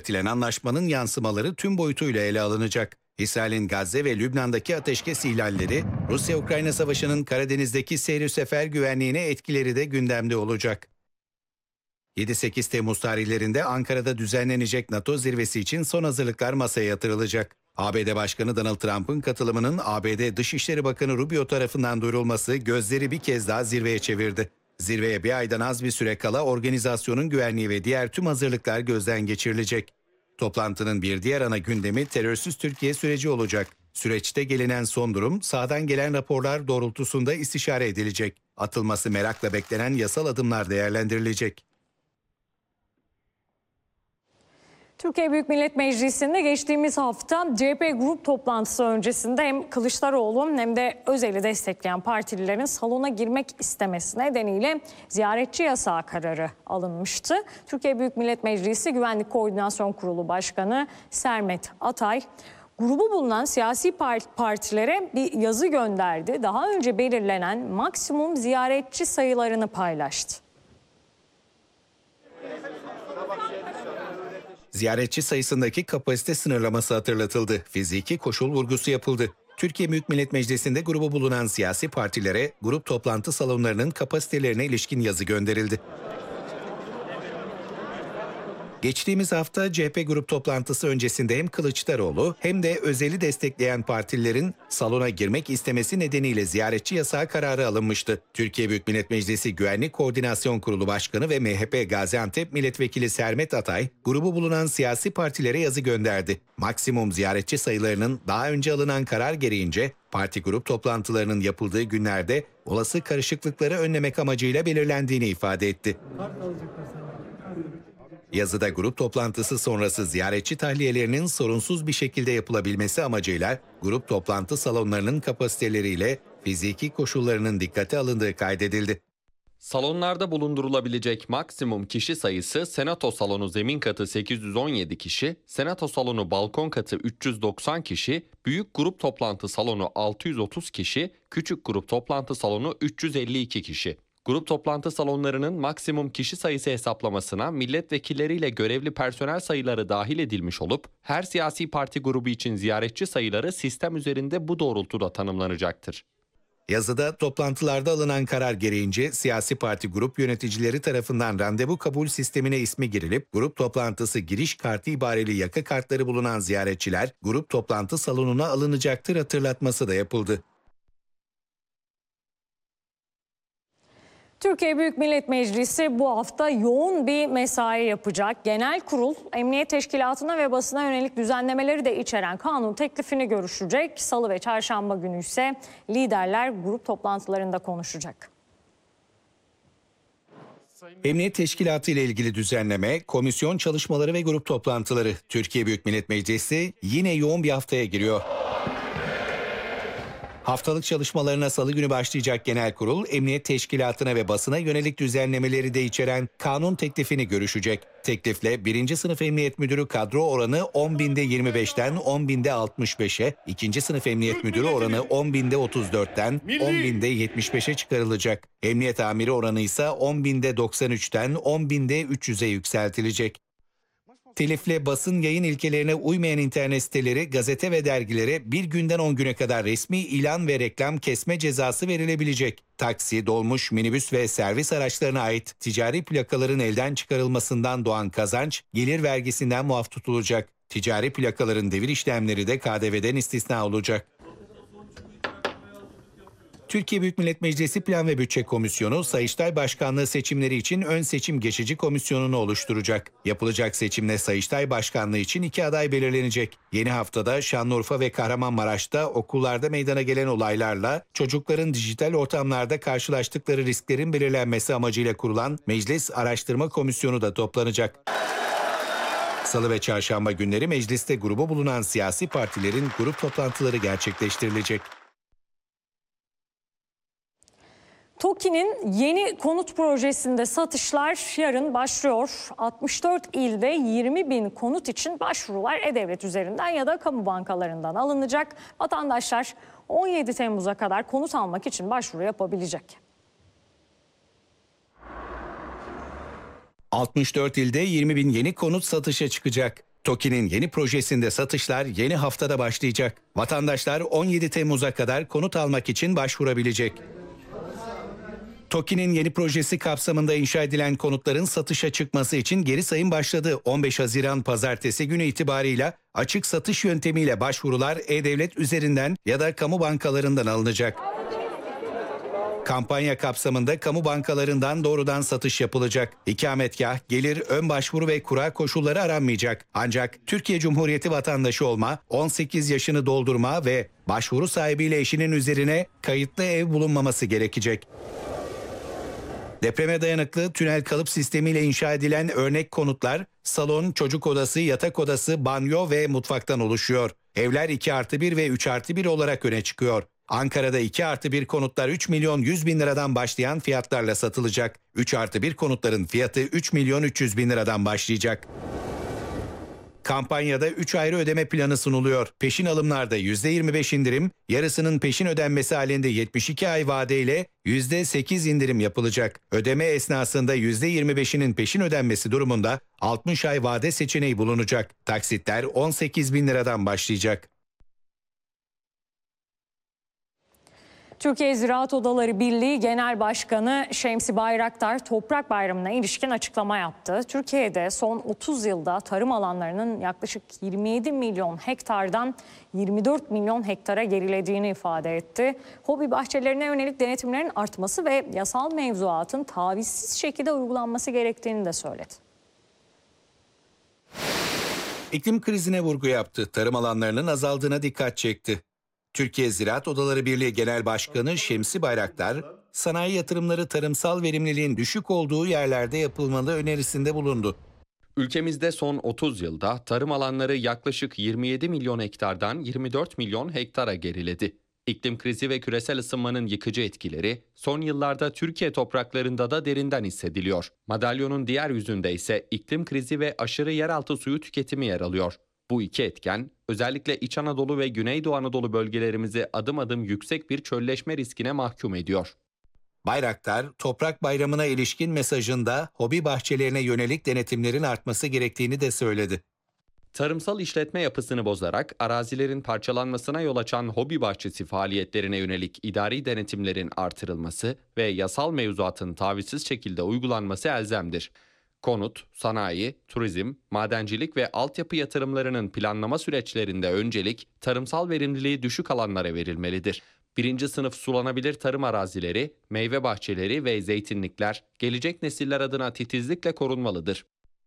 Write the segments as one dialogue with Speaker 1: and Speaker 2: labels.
Speaker 1: üretilen anlaşmanın yansımaları tüm boyutuyla ele alınacak. İsrail'in Gazze ve Lübnan'daki ateşkes ihlalleri, Rusya-Ukrayna Savaşı'nın Karadeniz'deki seyir sefer güvenliğine etkileri de gündemde olacak. 7-8 Temmuz tarihlerinde Ankara'da düzenlenecek NATO zirvesi için son hazırlıklar masaya yatırılacak. ABD Başkanı Donald Trump'ın katılımının ABD Dışişleri Bakanı Rubio tarafından duyurulması gözleri bir kez daha zirveye çevirdi. Zirveye bir aydan az bir süre kala organizasyonun güvenliği ve diğer tüm hazırlıklar gözden geçirilecek. Toplantının bir diğer ana gündemi terörsüz Türkiye süreci olacak. Süreçte gelinen son durum, sahadan gelen raporlar doğrultusunda istişare edilecek. Atılması merakla beklenen yasal adımlar değerlendirilecek.
Speaker 2: Türkiye Büyük Millet Meclisi'nde geçtiğimiz hafta CHP grup toplantısı öncesinde hem Kılıçdaroğlu hem de Özel'i destekleyen partililerin salona girmek istemesi nedeniyle ziyaretçi yasağı kararı alınmıştı. Türkiye Büyük Millet Meclisi Güvenlik Koordinasyon Kurulu Başkanı Sermet Atay, grubu bulunan siyasi partilere bir yazı gönderdi. Daha önce belirlenen maksimum ziyaretçi sayılarını paylaştı.
Speaker 1: Ziyaretçi sayısındaki kapasite sınırlaması hatırlatıldı. Fiziki koşul vurgusu yapıldı. Türkiye Büyük Millet Meclisi'nde grubu bulunan siyasi partilere grup toplantı salonlarının kapasitelerine ilişkin yazı gönderildi. Geçtiğimiz hafta CHP grup toplantısı öncesinde hem Kılıçdaroğlu hem de Özel'i destekleyen partilerin salona girmek istemesi nedeniyle ziyaretçi yasağı kararı alınmıştı. Türkiye Büyük Millet Meclisi Güvenlik Koordinasyon Kurulu Başkanı ve MHP Gaziantep Milletvekili Sermet Atay, grubu bulunan siyasi partilere yazı gönderdi. Maksimum ziyaretçi sayılarının daha önce alınan karar gereğince parti grup toplantılarının yapıldığı günlerde olası karışıklıkları önlemek amacıyla belirlendiğini ifade etti. Yazıda grup toplantısı sonrası ziyaretçi tahliyelerinin sorunsuz bir şekilde yapılabilmesi amacıyla grup toplantı salonlarının kapasiteleriyle fiziki koşullarının dikkate alındığı kaydedildi.
Speaker 3: Salonlarda bulundurulabilecek maksimum kişi sayısı Senato salonu zemin katı 817 kişi, Senato salonu balkon katı 390 kişi, büyük grup toplantı salonu 630 kişi, küçük grup toplantı salonu 352 kişi. Grup toplantı salonlarının maksimum kişi sayısı hesaplamasına milletvekilleriyle görevli personel sayıları dahil edilmiş olup, her siyasi parti grubu için ziyaretçi sayıları sistem üzerinde bu doğrultuda tanımlanacaktır.
Speaker 1: Yazıda toplantılarda alınan karar gereğince siyasi parti grup yöneticileri tarafından randevu kabul sistemine ismi girilip grup toplantısı giriş kartı ibareli yaka kartları bulunan ziyaretçiler grup toplantı salonuna alınacaktır hatırlatması da yapıldı.
Speaker 2: Türkiye Büyük Millet Meclisi bu hafta yoğun bir mesai yapacak. Genel Kurul, Emniyet Teşkilatı'na ve basına yönelik düzenlemeleri de içeren kanun teklifini görüşecek. Salı ve çarşamba günü ise liderler grup toplantılarında konuşacak.
Speaker 1: Emniyet Teşkilatı ile ilgili düzenleme, komisyon çalışmaları ve grup toplantıları. Türkiye Büyük Millet Meclisi yine yoğun bir haftaya giriyor. Haftalık çalışmalarına salı günü başlayacak Genel Kurul, Emniyet Teşkilatı'na ve basına yönelik düzenlemeleri de içeren kanun teklifini görüşecek. Teklifle 1. sınıf emniyet müdürü kadro oranı 10.000'de 25'ten 10.000'de 65'e, 2. sınıf emniyet müdürü oranı 10.000'de 34'ten 10.000'de 75'e çıkarılacak. Emniyet amiri oranı ise 10.000'de 93'ten 10.000'de 300'e yükseltilecek. Telifle basın yayın ilkelerine uymayan internet siteleri, gazete ve dergilere bir günden 10 güne kadar resmi ilan ve reklam kesme cezası verilebilecek. Taksi, dolmuş, minibüs ve servis araçlarına ait ticari plakaların elden çıkarılmasından doğan kazanç, gelir vergisinden muaf tutulacak. Ticari plakaların devir işlemleri de KDV'den istisna olacak. Türkiye Büyük Millet Meclisi Plan ve Bütçe Komisyonu, Sayıştay Başkanlığı seçimleri için ön seçim geçici komisyonunu oluşturacak. Yapılacak seçimle Sayıştay Başkanlığı için 2 aday belirlenecek. Yeni haftada Şanlıurfa ve Kahramanmaraş'ta okullarda meydana gelen olaylarla çocukların dijital ortamlarda karşılaştıkları risklerin belirlenmesi amacıyla kurulan Meclis Araştırma Komisyonu da toplanacak. Salı ve çarşamba günleri mecliste grubu bulunan siyasi partilerin grup toplantıları gerçekleştirilecek.
Speaker 2: TOKİ'nin yeni konut projesinde satışlar yarın başlıyor. 64 ilde 20.000 konut için başvurular E-Devlet üzerinden ya da kamu bankalarından alınacak. Vatandaşlar 17 Temmuz'a kadar konut almak için başvuru yapabilecek.
Speaker 1: 64 ilde 20.000 yeni konut satışa çıkacak. TOKİ'nin yeni projesinde satışlar yeni haftada başlayacak. Vatandaşlar 17 Temmuz'a kadar konut almak için başvurabilecek. TOKİ'nin yeni projesi kapsamında inşa edilen konutların satışa çıkması için geri sayım başladı. 15 Haziran Pazartesi günü itibarıyla açık satış yöntemiyle başvurular E-Devlet üzerinden ya da kamu bankalarından alınacak. Kampanya kapsamında kamu bankalarından doğrudan satış yapılacak. İkametgah, gelir, ön başvuru ve kura koşulları aranmayacak. Ancak Türkiye Cumhuriyeti vatandaşı olma, 18 yaşını doldurma ve başvuru sahibiyle eşinin üzerine kayıtlı ev bulunmaması gerekecek. Depreme dayanıklı tünel kalıp sistemiyle inşa edilen örnek konutlar, salon, çocuk odası, yatak odası, banyo ve mutfaktan oluşuyor. Evler 2+1 ve 3+1 olarak öne çıkıyor. Ankara'da 2+1 konutlar 3 milyon 100 bin liradan başlayan fiyatlarla satılacak. 3+1 konutların fiyatı 3 milyon 300 bin liradan başlayacak. Kampanyada 3 ayrı ödeme planı sunuluyor. Peşin alımlarda %25 indirim, yarısının peşin ödenmesi halinde 72 ay vadeyle %8 indirim yapılacak. Ödeme esnasında %25'inin peşin ödenmesi durumunda 60 ay vade seçeneği bulunacak. Taksitler 18 bin liradan başlayacak.
Speaker 2: Türkiye Ziraat Odaları Birliği Genel Başkanı Şemsi Bayraktar Toprak Bayramı'na ilişkin açıklama yaptı. Türkiye'de son 30 yılda tarım alanlarının yaklaşık 27 milyon hektardan 24 milyon hektara gerilediğini ifade etti. Hobi bahçelerine yönelik denetimlerin artması ve yasal mevzuatın tavizsiz şekilde uygulanması gerektiğini de söyledi.
Speaker 1: İklim krizine vurgu yaptı. Tarım alanlarının azaldığına dikkat çekti. Türkiye Ziraat Odaları Birliği Genel Başkanı Şemsi Bayraktar, sanayi yatırımları tarımsal verimliliğin düşük olduğu yerlerde yapılmalı önerisinde bulundu.
Speaker 3: Ülkemizde son 30 yılda tarım alanları yaklaşık 27 milyon hektardan 24 milyon hektara geriledi. İklim krizi ve küresel ısınmanın yıkıcı etkileri son yıllarda Türkiye topraklarında da derinden hissediliyor. Madalyonun diğer yüzünde ise iklim krizi ve aşırı yeraltı suyu tüketimi yer alıyor. Bu iki etken özellikle İç Anadolu ve Güneydoğu Anadolu bölgelerimizi adım adım yüksek bir çölleşme riskine mahkum ediyor.
Speaker 1: Bayraktar, Toprak Bayramı'na ilişkin mesajında hobi bahçelerine yönelik denetimlerin artması gerektiğini de söyledi.
Speaker 3: Tarımsal işletme yapısını bozarak arazilerin parçalanmasına yol açan hobi bahçesi faaliyetlerine yönelik idari denetimlerin artırılması ve yasal mevzuatın tavizsiz şekilde uygulanması elzemdir. Konut, sanayi, turizm, madencilik ve altyapı yatırımlarının planlama süreçlerinde öncelik tarımsal verimliliği düşük alanlara verilmelidir. Birinci sınıf sulanabilir tarım arazileri, meyve bahçeleri ve zeytinlikler gelecek nesiller adına titizlikle korunmalıdır.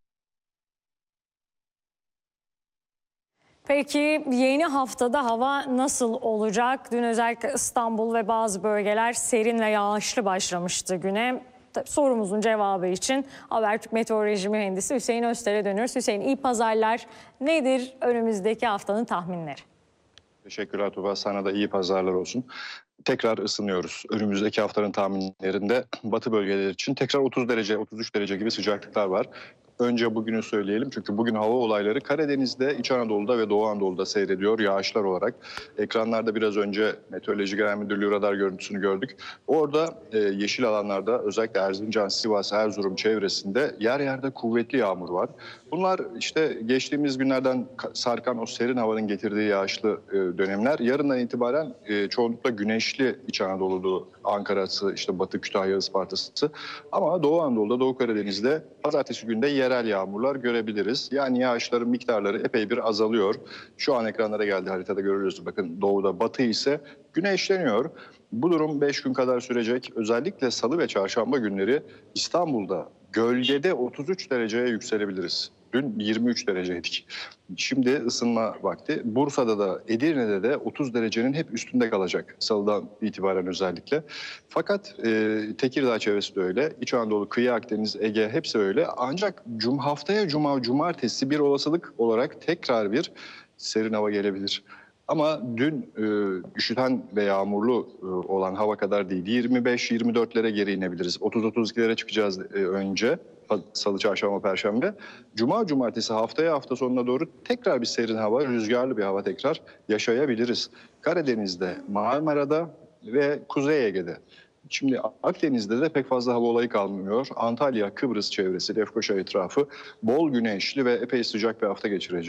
Speaker 2: Peki yeni haftada hava nasıl olacak? Dün özellikle İstanbul ve bazı bölgeler serin ve yağışlı başlamıştı güne. Sorumuzun cevabı için Habertürk Meteoroloji Mühendisi Hüseyin Özter'e dönüyoruz. Hüseyin, iyi pazarlar. Nedir önümüzdeki haftanın tahminleri?
Speaker 4: Teşekkürler Tuba. Sana da iyi pazarlar olsun. Tekrar ısınıyoruz. Önümüzdeki haftanın tahminlerinde batı bölgeleri için tekrar 30 derece, 33 derece gibi sıcaklıklar var. Önce bugünü söyleyelim çünkü bugün hava olayları Karadeniz'de, İç Anadolu'da ve Doğu Anadolu'da seyrediyor yağışlar olarak. Ekranlarda biraz önce Meteoroloji Genel Müdürlüğü radar görüntüsünü gördük. Orada yeşil alanlarda özellikle Erzincan, Sivas, Erzurum çevresinde yer yerde kuvvetli yağmur var. Bunlar işte geçtiğimiz günlerden sarkan o serin havanın getirdiği yağışlı dönemler. Yarından itibaren çoğunlukla güneşli İç Anadolu'da, Ankara'sı, işte Batı Kütahya, Isparta'sı. Ama Doğu Anadolu'da, Doğu Karadeniz'de pazartesi günde yerel yağmurlar görebiliriz. Yani yağışların miktarları epey bir azalıyor. Şu an ekranlara geldi, haritada görüyoruz. Bakın doğuda, batı ise güneşleniyor. Bu durum 5 gün kadar sürecek. Özellikle salı ve çarşamba günleri İstanbul'da gölgede 33 dereceye yükselebiliriz. Dün 23 dereceydik. Şimdi ısınma vakti. Bursa'da da Edirne'de de 30 derecenin hep üstünde kalacak salıdan itibaren özellikle. Fakat Tekirdağ çevresi de öyle. İç Anadolu, Kıyı Akdeniz, Ege hepsi öyle. Ancak haftaya cumartesi bir olasılık olarak tekrar bir serin hava gelebilir. Ama dün üşüten ve yağmurlu olan hava kadar değil. 25-24'lere geri inebiliriz. 30-32'lere çıkacağız önce. Salı, çarşamba, perşembe. Cuma, cumartesi haftaya hafta sonuna doğru tekrar bir serin hava, rüzgarlı bir hava tekrar yaşayabiliriz. Karadeniz'de, Marmara'da ve Kuzey Ege'de. Şimdi Akdeniz'de de pek fazla hava olayı kalmıyor. Antalya, Kıbrıs çevresi, Lefkoşa etrafı bol güneşli ve epey sıcak bir hafta geçirecek.